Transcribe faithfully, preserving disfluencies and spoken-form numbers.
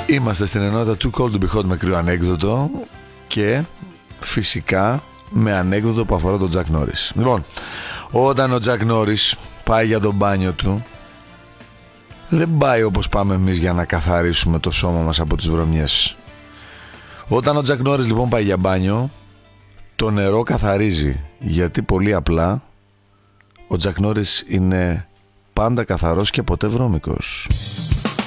Είμαστε στην ενότητα Too Cold to Be Hot με κρύο ανέκδοτο και φυσικά με ανέκδοτο που αφορά τον Τζακ Νόρις. Λοιπόν, όταν ο Τζακ Νόρις πάει για τον μπάνιο του, δεν πάει όπως πάμε εμείς για να καθαρίσουμε το σώμα μας από τις βρωμιές. Όταν ο Τζακ Νόρις λοιπόν πάει για μπάνιο, το νερό καθαρίζει, γιατί πολύ απλά ο Τζακ Νόρις είναι πάντα καθαρός και ποτέ βρώμικος.